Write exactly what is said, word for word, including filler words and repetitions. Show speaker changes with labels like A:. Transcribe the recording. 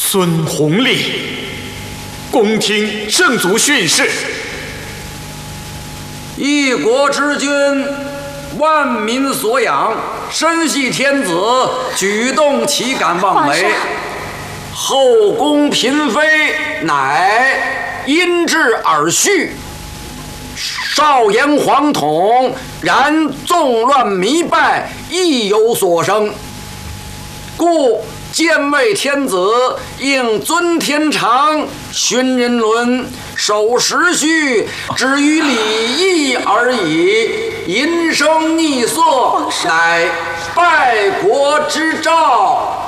A: 孙弘礼，恭听圣祖训示。
B: 一国之君，万民所仰，身系天子，举动岂敢妄为？后宫嫔妃，乃因之而序。少言惶恐，然纵乱弥败，亦有所生。故建位天子，应尊天常，循人伦，守时序，止于礼义而已。淫声逆色，乃败国之兆。